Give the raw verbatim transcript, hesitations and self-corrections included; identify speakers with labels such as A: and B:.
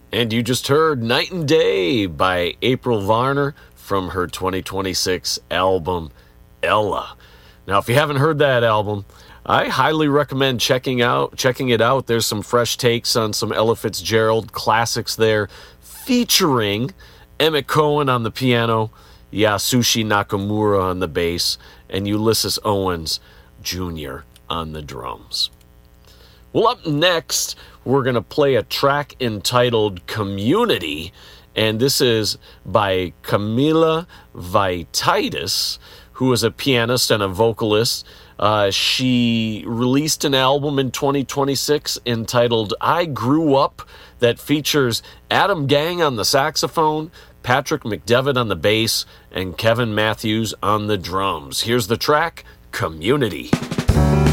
A: And you just heard Night and Day by April Varner from her twenty twenty-six album, Ella. Now, if you haven't heard that album, I highly recommend checking out checking it out. There's some fresh takes on some Ella Fitzgerald classics there, featuring Emmett Cohen on the piano, Yasushi Nakamura on the bass, and Ulysses Owens Junior on the drums. Well, up next, we're going to play a track entitled Community, and this is by Camila Vaititis, who is a pianist and a vocalist. Uh, she released an album in twenty twenty-six entitled I Grew Up that features Adam Gang on the saxophone, Patrick McDevitt on the bass, and Kevin Matthews on the drums. Here's the track, Community.